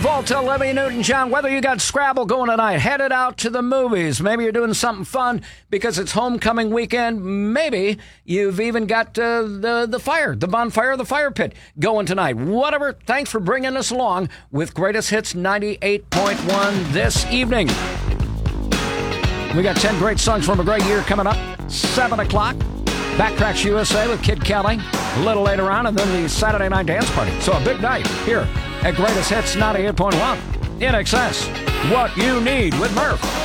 Volta, Libby, Newton-John, whether you got Scrabble going tonight, headed out to the movies, maybe you're doing something fun because it's homecoming weekend, maybe you've even got the bonfire, the fire pit going tonight. Whatever, thanks for bringing us along with Greatest Hits 98.1 this evening. We got 10 great songs from a great year coming up, 7 o'clock. Backtracks USA with Kid Kelly a little later on, and then the Saturday night dance party. So a big night here at Greatest Hits 98.1. In excess, what you need with Murph.